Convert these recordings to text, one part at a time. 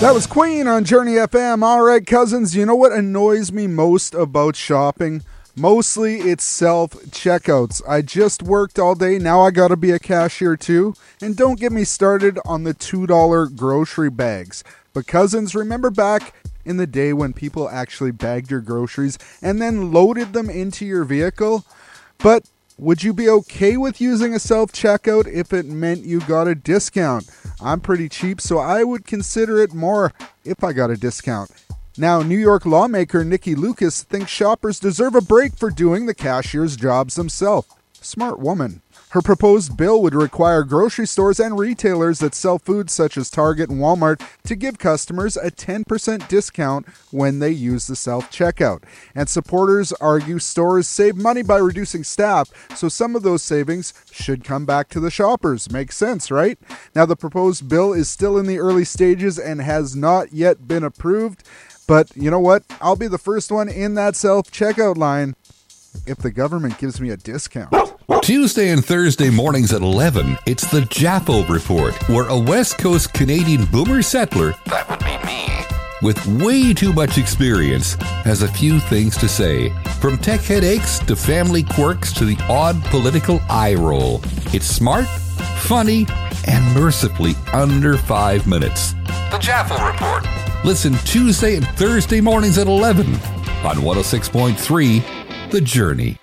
That was Queen on Journey FM. All right, cousins, you know what annoys me most about shopping? Mostly it's self-checkouts. I just worked all day, now I gotta be a cashier too. And don't get me started on the $2 grocery bags. But cousins, remember back in the day when people actually bagged your groceries and then loaded them into your vehicle? But would you be okay with using a self-checkout if it meant you got a discount? I'm pretty cheap, so I would consider it more if I got a discount. Now, New York lawmaker Nikki Lucas thinks shoppers deserve a break for doing the cashier's jobs themselves. Smart woman. Her proposed bill would require grocery stores and retailers that sell food such as Target and Walmart to give customers a 10% discount when they use the self-checkout. And supporters argue stores save money by reducing staff, so some of those savings should come back to the shoppers. Makes sense, right? Now, the proposed bill is still in the early stages and has not yet been approved. But you know what? I'll be the first one in that self-checkout line if the government gives me a discount. Tuesday and Thursday mornings at 11, it's the Jaffo Report, where a West Coast Canadian boomer settler, that would be me, with way too much experience, has a few things to say. From tech headaches to family quirks to the odd political eye roll. It's smart, funny, and mercifully under 5 minutes. The Jaffo Report. Listen Tuesday and Thursday mornings at 11 on 106.3 The Journey.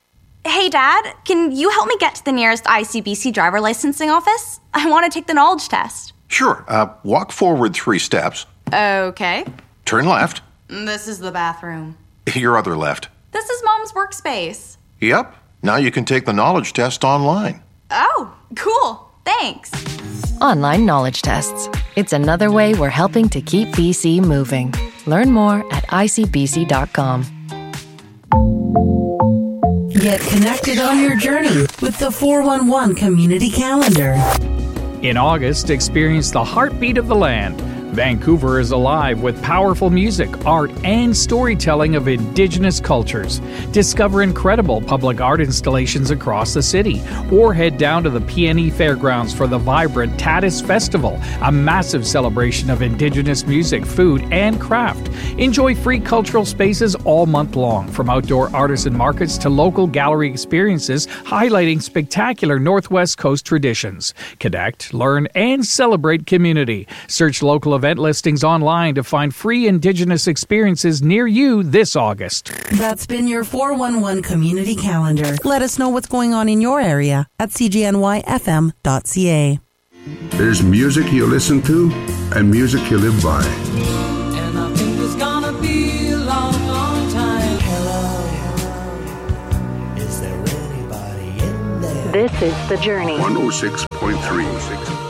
Hey, Dad, can you help me get to the nearest ICBC driver licensing office? I want to take the knowledge test. Sure. Walk forward 3 steps. Okay. Turn left. This is the bathroom. Your other left. This is Mom's workspace. Yep. Now you can take the knowledge test online. Oh, cool. Thanks. Online knowledge tests. It's another way we're helping to keep BC moving. Learn more at icbc.com. Get connected on your journey with the 411 Community Calendar. In August, experience the heartbeat of the land. Vancouver is alive with powerful music, art, and storytelling of Indigenous cultures. Discover incredible public art installations across the city, or head down to the PNE Fairgrounds for the vibrant Tatis Festival, a massive celebration of Indigenous music, food, and craft. Enjoy free cultural spaces all month long, from outdoor artisan markets to local gallery experiences highlighting spectacular Northwest Coast traditions. Connect, learn, and celebrate community. Search local event listings online to find free Indigenous experiences near you this August. That's been your 411 Community Calendar. Let us know what's going on in your area at cgnyfm.ca. There's music you listen to and music you live by. And I think it's gonna be a long, long time. Hello, is there anybody in there? This is The Journey. 106.3.